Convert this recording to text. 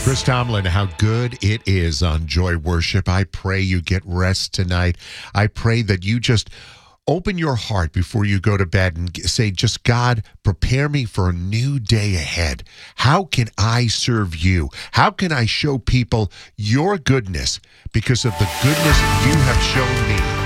Chris Tomlin, how good it is on Joy Worship. I pray you get rest tonight. I pray that you just open your heart before you go to bed and say, just God, prepare me for a new day ahead. How can I serve you? How can I show people your goodness because of the goodness you have shown me?